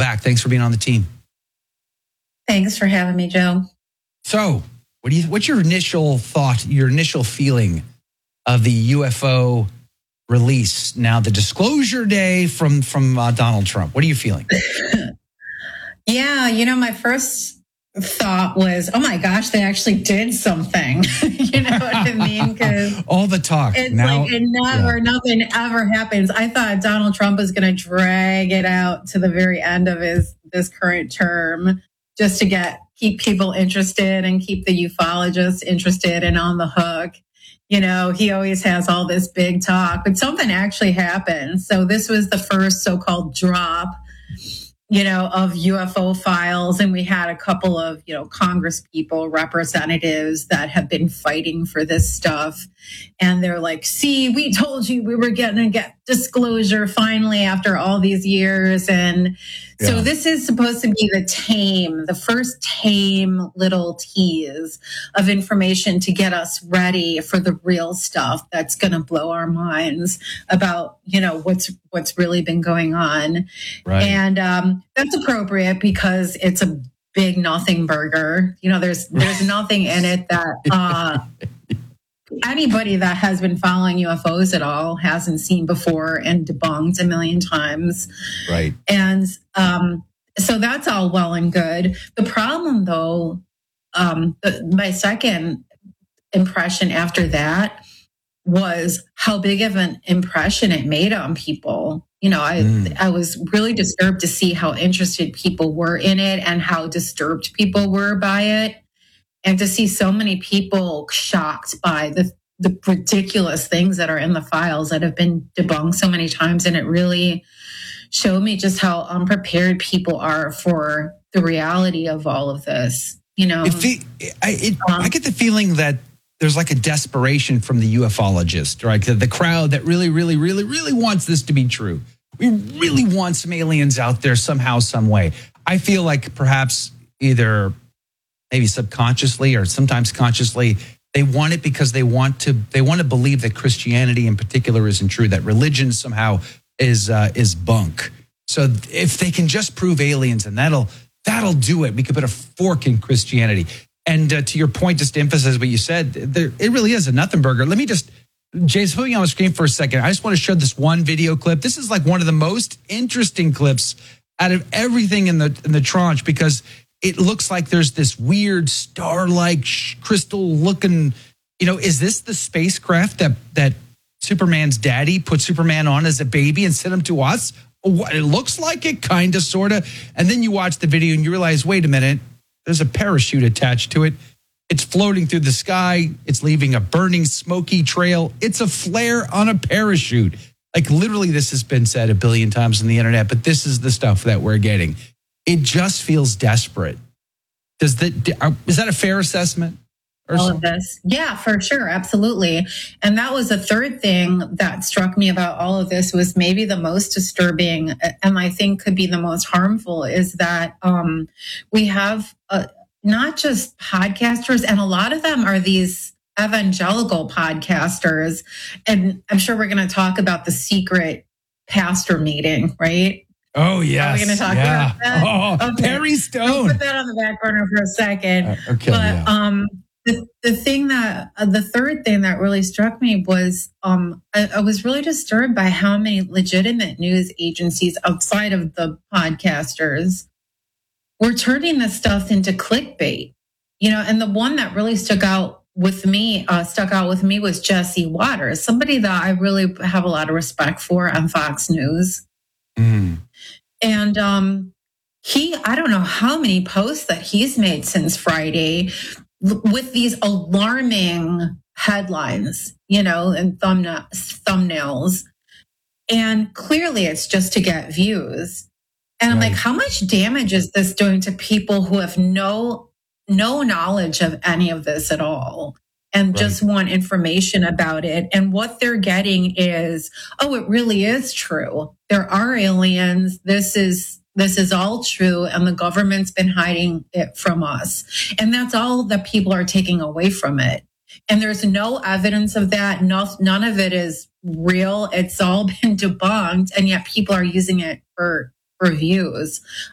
back. Thanks for being on the team. Thanks for having me, Joe. So, what's your initial thought, your initial feeling of the UFO release? Now, the disclosure day from Donald Trump. What are you feeling? Yeah, my first thought was, oh my gosh, they actually did something. You know what I mean? Because all the talk. It's now, nothing ever happens. I thought Donald Trump was going to drag it out to the very end of this current term just to keep people interested and keep the ufologists interested and on the hook. He always has all this big talk, but something actually happened. So this was the first so-called drop, of UFO files. And we had a couple of, Congress people, representatives that have been fighting for this stuff. And they're like, see, we told you we were going to get disclosure finally after all these years. And so this is supposed to be the first tame little tease of information to get us ready for the real stuff that's going to blow our minds about, what's really been going on. Right. And that's appropriate because it's a big nothing burger. There's nothing in it that anybody that has been following UFOs at all hasn't seen before and debunked a million times. Right. And so that's all well and good. The problem, though, my second impression after that was how big of an impression it made on people. I was really disturbed to see how interested people were in it and how disturbed people were by it. And to see so many people shocked by the ridiculous things that are in the files that have been debunked so many times. And it really showed me just how unprepared people are for the reality of all of this. I get the feeling that there's like a desperation from the ufologist, right? The crowd that really, really, really, really wants this to be true. We really want some aliens out there somehow, some way. I feel like perhaps either maybe subconsciously or sometimes consciously, they want it because they want to believe that Christianity in particular isn't true, that religion somehow is bunk. So if they can just prove aliens, and that'll do it. We could put a fork in Christianity. And to your point, just to emphasize what you said, it really is a nothing burger. Let me just, Jay's putting on the screen for a second. I just want to show this one video clip. This is like one of the most interesting clips out of everything in the tranche, because it looks like there's this weird star-like crystal-looking, is this the spacecraft that Superman's daddy put Superman on as a baby and sent him to us? It looks like it, kind of, sort of. And then you watch the video and you realize, wait a minute, there's a parachute attached to it. It's floating through the sky. It's leaving a burning, smoky trail. It's a flare on a parachute. Like, literally, this has been said a billion times on the internet, but this is the stuff that we're getting. It just feels desperate. Is that a fair assessment? All of this. Yeah, for sure. Absolutely. And that was the third thing that struck me about all of this, was maybe the most disturbing, and I think could be the most harmful, is that we have not just podcasters, and a lot of them are these evangelical podcasters. And I'm sure we're going to talk about the secret pastor meeting, right? Oh, yes. Are we going to talk about that? Oh, okay. Perry Stone. I'll put that on the back burner for a second. Okay. But the third thing that really struck me was I was really disturbed by how many legitimate news agencies outside of the podcasters were turning this stuff into clickbait. And the one that really stuck out with me was Jesse Waters, somebody that I really have a lot of respect for on Fox News. Mm. And I don't know how many posts that he's made since Friday with these alarming headlines, and thumbnails. And clearly it's just to get views. And I'm like, how much damage is this doing to people who have no knowledge of any of this at all, and just want information about it? And what they're getting is, oh, it really is true. There are aliens. This is all true, and the government's been hiding it from us. And that's all that people are taking away from it. And there's no evidence of that. None of it is real. It's all been debunked, and yet people are using it for views.